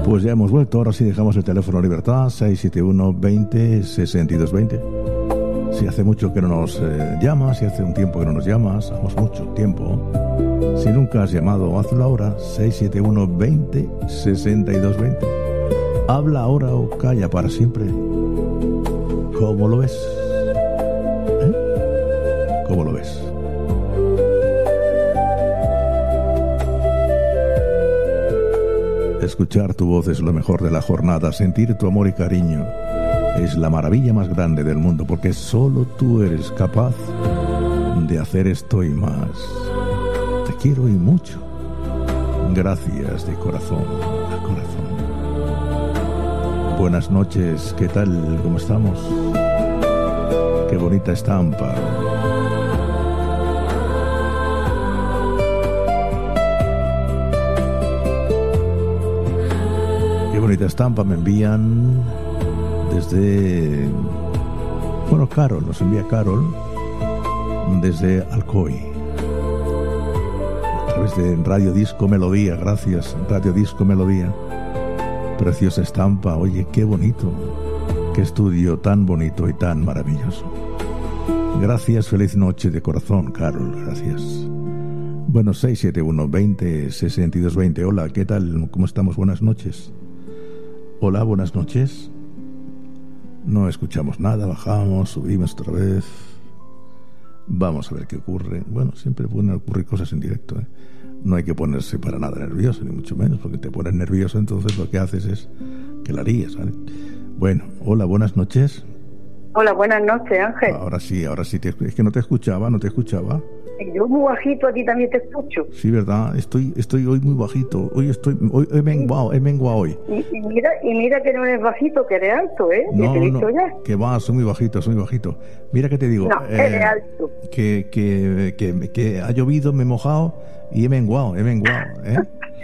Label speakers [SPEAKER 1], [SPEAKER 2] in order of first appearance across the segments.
[SPEAKER 1] Pues ya hemos vuelto, ahora sí dejamos el teléfono libertad, 671 20 62 20. Si hace mucho que no nos llamas, si hace un tiempo que no nos llamas, hacemos mucho tiempo. Si nunca has llamado, hazlo ahora, 671 20 62 20. Habla ahora o calla para siempre. ¿Cómo lo ves? ¿Cómo lo ves? Escuchar tu voz es lo mejor de la jornada. Sentir tu amor y cariño es la maravilla más grande del mundo, porque solo tú eres capaz de hacer esto y más. Te quiero y mucho. Gracias de corazón a corazón. Buenas noches, ¿qué tal? ¿Cómo estamos? Qué bonita estampa. Qué bonita estampa me envían desde... Bueno, Carol, nos envía Carol desde Alcoy. A través de Radio Disco Melodía, gracias, Radio Disco Melodía. Preciosa estampa, oye, qué bonito. Qué estudio tan bonito y tan maravilloso. Gracias, feliz noche de corazón, Carol, gracias. Bueno, 671 20 62 20. Hola, ¿qué tal? ¿Cómo estamos? Buenas noches. Hola, buenas noches. No escuchamos nada, bajamos, subimos otra vez. Vamos a ver qué ocurre. Bueno, siempre pueden ocurrir cosas en directo, ¿eh? No hay que ponerse para nada nervioso, ni mucho menos, porque te pones nervioso, entonces lo que haces es que la líes, ¿vale? Bueno, hola, buenas noches.
[SPEAKER 2] Hola, buenas noches, Ángel.
[SPEAKER 1] Ahora sí, es que no te escuchaba.
[SPEAKER 2] Yo muy bajito, a ti también te escucho.
[SPEAKER 1] Sí, verdad, estoy hoy muy bajito. Hoy he menguado hoy.
[SPEAKER 2] Y mira que no eres bajito, que eres alto, ¿eh?
[SPEAKER 1] No,
[SPEAKER 2] te he visto ya.
[SPEAKER 1] Que va, soy muy bajito. Mira que te digo.
[SPEAKER 2] No, eres alto.
[SPEAKER 1] Que ha llovido, me he mojado y he menguado, ¿eh?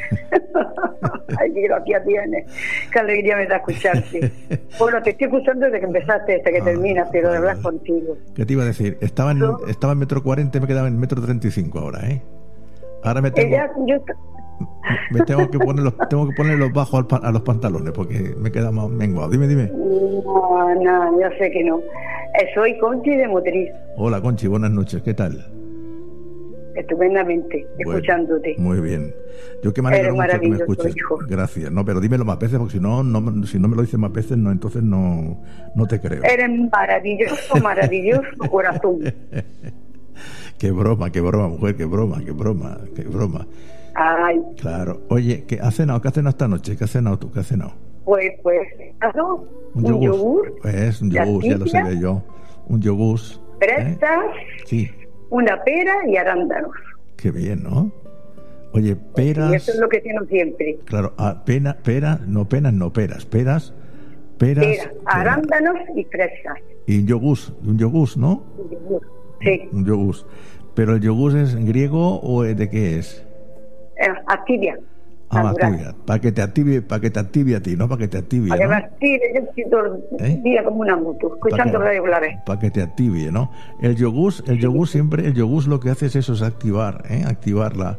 [SPEAKER 2] Ay, qué gracia tienes. Qué alegría me da escucharte. Bueno, te estoy escuchando desde que empezaste hasta que terminas, pero de hablar contigo.
[SPEAKER 1] ¿Qué te iba a decir? Estaba en 1,40 m, me quedaba en 1,35 m ahora, ¿eh? Ahora me tengo que poner los bajos a los pantalones porque me queda más menguado. Dime.
[SPEAKER 2] No, ya sé que no. Soy Conchi de Motriz.
[SPEAKER 1] Hola, Conchi, buenas noches, ¿qué tal?
[SPEAKER 2] Estupendamente, escuchándote.
[SPEAKER 1] Muy bien. Yo que me alegro mucho que me escuches. Hijo. Gracias. No, pero dímelo más veces, porque si no me lo dices más veces, no, entonces no te creo.
[SPEAKER 2] Eres maravilloso corazón.
[SPEAKER 1] Qué broma, mujer, qué broma.
[SPEAKER 2] Ay.
[SPEAKER 1] Claro. Oye, ¿qué has cenado esta noche? ¿Qué has cenado tú? ¿Qué has cenado?
[SPEAKER 2] Pues, un yogur.
[SPEAKER 1] Pues, un yogur, ya lo sabía yo. Un yogur.
[SPEAKER 2] Fresas.
[SPEAKER 1] Sí.
[SPEAKER 2] Una pera y arándanos.
[SPEAKER 1] Qué bien, ¿no? Oye, peras...
[SPEAKER 2] Y eso es lo que tiene siempre.
[SPEAKER 1] Claro, peras, peras,
[SPEAKER 2] arándanos y fresas.
[SPEAKER 1] Y un yogur, ¿no?
[SPEAKER 2] Sí.
[SPEAKER 1] Un yogur. ¿Pero el yogur es en griego o de qué es?
[SPEAKER 2] Activia.
[SPEAKER 1] Activia. Para que te active a ti, ¿no? Para que te active,
[SPEAKER 2] para que me active, yo estoy todo el día como una moto, escuchando Radio Clave.
[SPEAKER 1] Para que te active, ¿no? El yogur lo que hace es eso, es activar la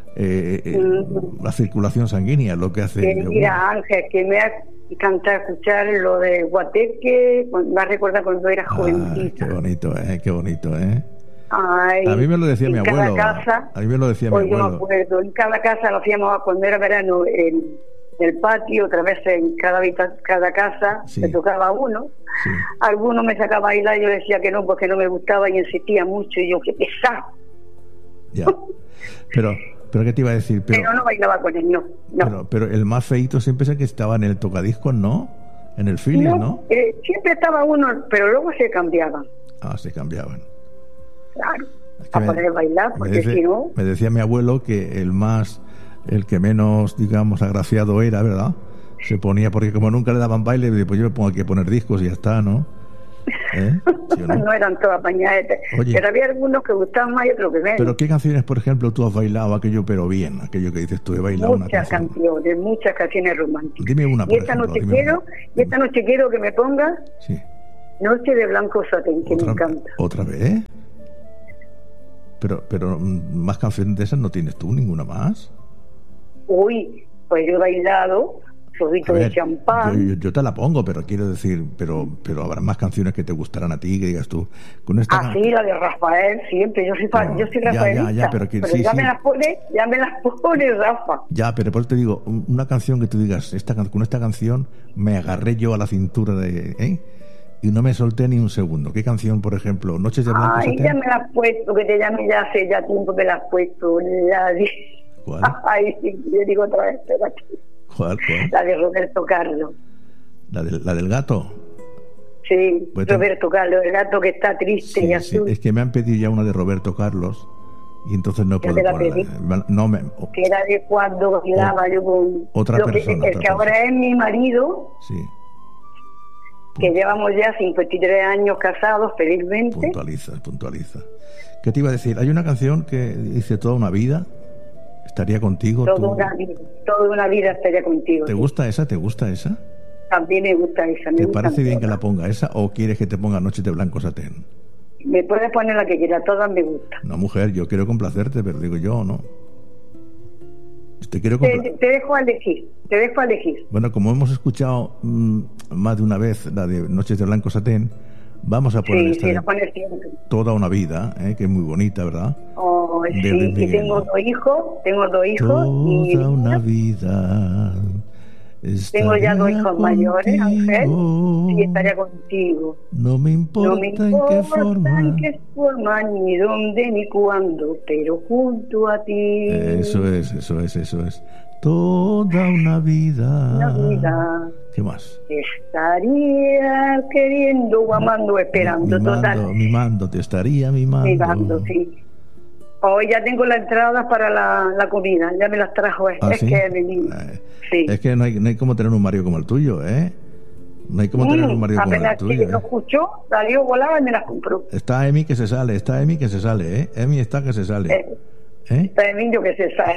[SPEAKER 1] circulación sanguínea, lo que hace.
[SPEAKER 2] Mira, Ángel, que me ha encantado escuchar lo de Guateque, me ha recordado cuando era jovencita.
[SPEAKER 1] Qué bonito, ¿eh?
[SPEAKER 2] Ay,
[SPEAKER 1] a mí me lo decía mi abuelo.
[SPEAKER 2] A mí me lo decía mi abuelo. Yo me acuerdo, en cada casa lo hacíamos cuando era verano en el patio, otra vez en cada casa, sí. Me tocaba uno. Sí. Alguno me sacaba a bailar, yo decía que no, porque no me gustaba y insistía mucho, y yo, qué pesado.
[SPEAKER 1] Ya. Pero ¿qué te iba a decir?
[SPEAKER 2] Pero no bailaba con él, no.
[SPEAKER 1] Pero el más feíto siempre es el que estaba en el tocadiscos, ¿no? En el feeling, ¿no?
[SPEAKER 2] Siempre estaba uno, pero luego se cambiaban.
[SPEAKER 1] Se cambiaban.
[SPEAKER 2] Claro, para poder bailar, porque si no...
[SPEAKER 1] Me decía mi abuelo que el que menos, digamos, agraciado era, ¿verdad? Se ponía, porque como nunca le daban baile, pues yo me pongo aquí a poner discos y ya está, ¿no? ¿Sí o no?
[SPEAKER 2] No eran todas bañadetas, pero había algunos que gustaban más y otros que menos.
[SPEAKER 1] ¿Pero qué canciones, por ejemplo, tú has bailado aquello, pero bien? Aquello que dices tú, he bailado
[SPEAKER 2] muchas canciones, muchas canciones románticas.
[SPEAKER 1] Dime una, por
[SPEAKER 2] esta noche quiero que me pongas Noche de Blanco Satén, que me encanta.
[SPEAKER 1] ¿Otra vez? Pero más canciones de esas no tienes tú, ninguna más.
[SPEAKER 2] Uy, pues yo he bailado Sojito de champán.
[SPEAKER 1] Yo te la pongo, pero quiero decir, pero habrá más canciones que te gustarán a ti, que digas tú. Con esta
[SPEAKER 2] sí, la de Rafael, siempre. Yo soy rafaelista.
[SPEAKER 1] Ya, pero sí,
[SPEAKER 2] ya me las pone Rafa.
[SPEAKER 1] Ya, pero por eso te digo, una canción que tú digas, con esta canción me agarré yo a la cintura y no me solté ni un segundo. ¿Qué canción, por ejemplo? Noches de Blanco Satén.
[SPEAKER 2] Ya me la has puesto, que te llame ya hace ya tiempo que la has puesto.
[SPEAKER 1] ¿Cuál?
[SPEAKER 2] Ay, sí, yo digo otra vez, espérate.
[SPEAKER 1] ¿Cuál?
[SPEAKER 2] La de Roberto Carlos.
[SPEAKER 1] ¿La del gato?
[SPEAKER 2] Sí, pues Roberto Carlos, el gato que está triste y azul.
[SPEAKER 1] Sí, es que me han pedido ya una de Roberto Carlos y entonces no puedo ponerla.
[SPEAKER 2] Que era de cuando bailaba yo con
[SPEAKER 1] otra persona.
[SPEAKER 2] Que ahora es mi marido.
[SPEAKER 1] Sí.
[SPEAKER 2] Que llevamos ya 53 años casados, felizmente.
[SPEAKER 1] Puntualiza. ¿Qué te iba a decir? Hay una canción que dice Toda una vida. Estaría contigo.
[SPEAKER 2] Toda una vida estaría contigo.
[SPEAKER 1] ¿Te gusta esa?
[SPEAKER 2] También me gusta esa.
[SPEAKER 1] ¿Te parece bien que la ponga esa o quieres que te ponga Noches de Blanco Satén?
[SPEAKER 2] Me puedes poner la que quieras, todas me gustan.
[SPEAKER 1] No, mujer, yo quiero complacerte, pero digo yo, ¿no? Te
[SPEAKER 2] dejo elegir.
[SPEAKER 1] Bueno, como hemos escuchado más de una vez la de Noches de Blanco Satén, vamos a poner esta Toda una vida, que es muy bonita, ¿verdad?
[SPEAKER 2] Y tengo dos hijos.
[SPEAKER 1] Toda una vida.
[SPEAKER 2] Tengo ya 2 hijos mayores, Ángel, y estaría contigo.
[SPEAKER 1] No me importa
[SPEAKER 2] en qué forma, ni dónde, ni cuándo, pero junto a ti.
[SPEAKER 1] Eso es. Toda una vida. ¿Qué más?
[SPEAKER 2] Estaría queriendo o amando, esperando.
[SPEAKER 1] Te estaría mimando.
[SPEAKER 2] Mimando, sí. Hoy ya tengo las entradas para la comida, ya me las trajo.
[SPEAKER 1] ¿Sí?
[SPEAKER 2] Sí.
[SPEAKER 1] Es que no hay como tener un marido como el tuyo, ¿eh? No hay como tener un marido como el tuyo.
[SPEAKER 2] Que lo escuchó, salió, volaba y me las compró.
[SPEAKER 1] Está Emi que se sale, ¿eh? Emi está que se sale.
[SPEAKER 2] Está Emilio que se sale.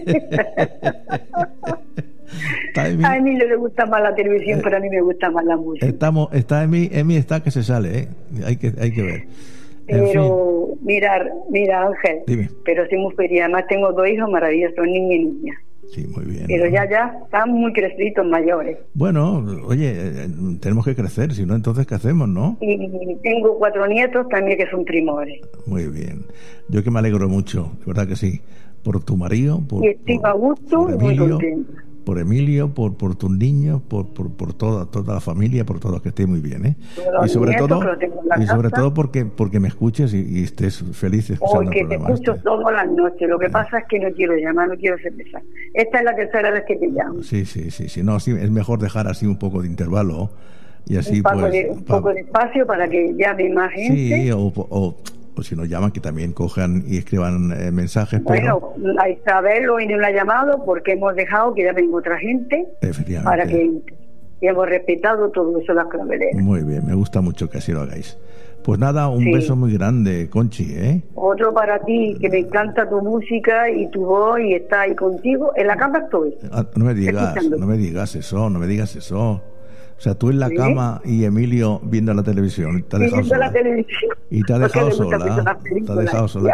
[SPEAKER 2] A Emilio le gusta más la televisión, pero a mí me gusta más la música.
[SPEAKER 1] Está Emi está que se sale, ¿eh? Hay que ver.
[SPEAKER 2] Pero mira Ángel,
[SPEAKER 1] dime.
[SPEAKER 2] Pero sí muy feliz. Además tengo 2 hijos maravillosos, niña y niña.
[SPEAKER 1] Sí, muy bien.
[SPEAKER 2] Pero ¿no? ya están muy crecidos, mayores.
[SPEAKER 1] Bueno, oye, tenemos que crecer, si no, entonces ¿qué hacemos, no?
[SPEAKER 2] Y tengo 4 nietos también que son primores.
[SPEAKER 1] Muy bien. Yo que me alegro mucho, de verdad que sí, por tu marido,
[SPEAKER 2] y estoy a gusto y muy contenta.
[SPEAKER 1] Por Emilio, por tus niños, por toda la familia, por todos, que esté muy bien, ¿eh? Y sobre todo porque me escuches y estés feliz escuchando el programa.
[SPEAKER 2] Te escucho todas las noches. Lo que pasa es que no quiero llamar, no quiero ser pesada. Esta es la tercera vez que te llamo.
[SPEAKER 1] Sí. No, sí, es mejor dejar así un poco de intervalo y así
[SPEAKER 2] un poco de espacio para que llame más gente.
[SPEAKER 1] Sí, o si nos llaman, que también cojan y escriban mensajes.
[SPEAKER 2] Bueno, a Isabel hoy no la ha llamado porque hemos dejado que ya venga otra gente para que hemos respetado todo eso, las claveleras.
[SPEAKER 1] Muy bien, me gusta mucho que así lo hagáis. Pues nada, un beso muy grande, Conchi, ¿eh?
[SPEAKER 2] Otro para ti, que me encanta tu música y tu voz y está ahí contigo. En la cama estoy.
[SPEAKER 1] No me digas eso. O sea, tú en la cama y Emilio viendo la televisión. Te ha dejado sola. Y te ha dejado sola. Te ha dejado sola.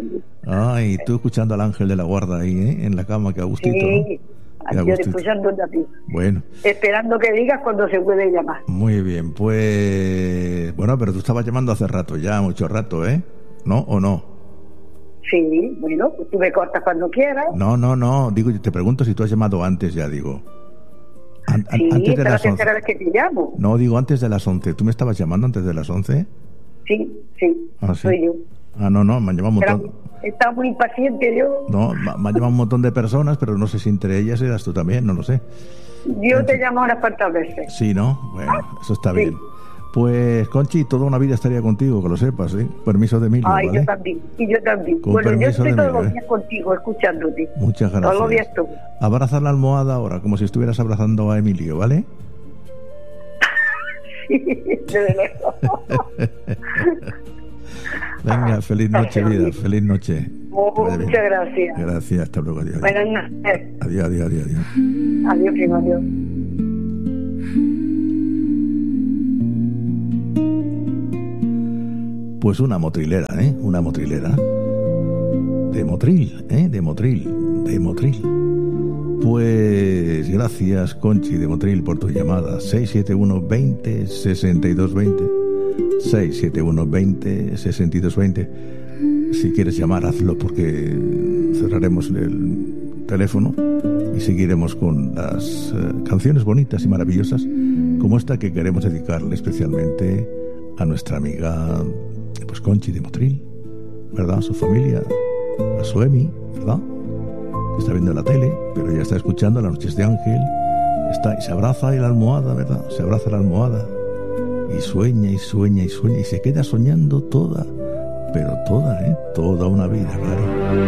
[SPEAKER 1] Y tú escuchando al ángel de la guarda ahí, en la cama, que a gustito.
[SPEAKER 2] Sí, ¿no? Yo escuchándote a ti.
[SPEAKER 1] Bueno.
[SPEAKER 2] Esperando que digas cuando se puede llamar.
[SPEAKER 1] Muy bien, pues... Bueno, pero tú estabas llamando hace rato ya, mucho rato, ¿eh? ¿No o no?
[SPEAKER 2] Sí, bueno, pues tú me cortas cuando quieras.
[SPEAKER 1] No. Digo, te pregunto si tú has llamado antes ya, digo.
[SPEAKER 2] Antes de las 11. Vez que te llamo.
[SPEAKER 1] No, digo antes de las 11. ¿Tú me estabas llamando antes de las 11?
[SPEAKER 2] Sí. Soy yo.
[SPEAKER 1] No, me han llamado un montón.
[SPEAKER 2] Está muy impaciente yo.
[SPEAKER 1] No, me han llamado un montón de personas, pero no sé si entre ellas eras tú también, no lo sé.
[SPEAKER 2] Yo te llamo unas cuantas veces.
[SPEAKER 1] Sí, ¿no? Bueno, eso está bien. Pues, Conchi, toda una vida estaría contigo, que lo sepas, ¿eh? Permiso de Emilio, ¿vale?
[SPEAKER 2] Yo también. Bueno, yo estoy todos los días contigo, escuchándote.
[SPEAKER 1] Muchas gracias.
[SPEAKER 2] Todos los días tú.
[SPEAKER 1] Abraza la almohada ahora, como si estuvieras abrazando a Emilio, ¿vale?
[SPEAKER 2] Sí, de verdad.
[SPEAKER 1] Venga, feliz noche, vida, feliz noche.
[SPEAKER 2] Muchas gracias.
[SPEAKER 1] Gracias, hasta luego, adiós.
[SPEAKER 2] Buenas noches.
[SPEAKER 1] Adiós.
[SPEAKER 2] Adiós, primo, adiós.
[SPEAKER 1] Pues una motrilera, ¿eh? Una motrilera. De Motril, ¿eh? De Motril. Pues gracias, Conchi de Motril, por tu llamada. 671 20 62 20. 671 20 62 20. Si quieres llamar, hazlo, porque cerraremos el teléfono y seguiremos con las canciones bonitas y maravillosas como esta que queremos dedicarle especialmente a nuestra amiga, pues, Conchi de Motril, ¿verdad? A su familia, a su Emi, ¿verdad? Está viendo la tele, pero ya está escuchando Las Noches de Ángel, está y se abraza en la almohada, ¿verdad? Se abraza la almohada y sueña y sueña y sueña y se queda soñando toda, pero toda, toda una vida, claro.